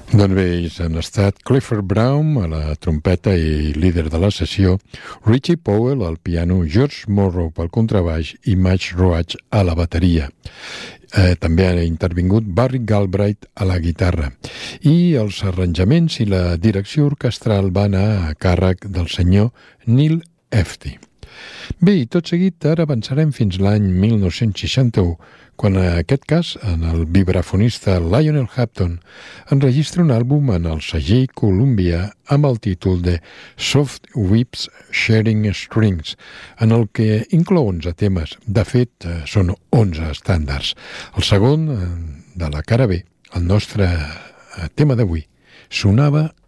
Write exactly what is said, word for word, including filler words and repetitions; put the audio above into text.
Doncs bé, ells han estat Clifford Brown a la trompeta i líder de la sessió, Richie Powell al piano, George Morrow pel contrabaix i Mike Roach a la bateria. Eh, també ha intervingut Barry Galbraith a la guitarra i els arranjaments i la direcció orquestral van anar a càrrec del senyor Neil Hefti. Bé, i tot seguit ara avançarem fins l'any mil nou-cents seixanta-u, quan en aquest cas en el vibrafonista Lionel Hampton enregistra un àlbum en el segell Columbia amb el títol de Soft Whips Sharing Strings, en el que inclou onze temes. De fet, són onze estàndards. El segon, de la cara B, el nostre tema d'avui, sonava